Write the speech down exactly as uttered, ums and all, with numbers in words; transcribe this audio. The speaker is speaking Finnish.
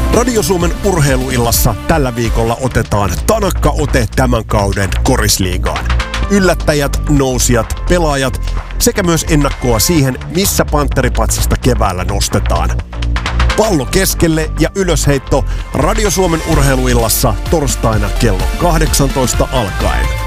Radio Suomen urheiluillassa tällä viikolla otetaan tanakka ote tämän kauden korisliigaan. Yllättäjät, nousijat, pelaajat sekä myös ennakkoa siihen, missä Pantteripatsasta keväällä nostetaan. Pallo keskelle ja ylösheitto Radio Suomen urheiluillassa torstaina kello kahdeksantoista alkaen.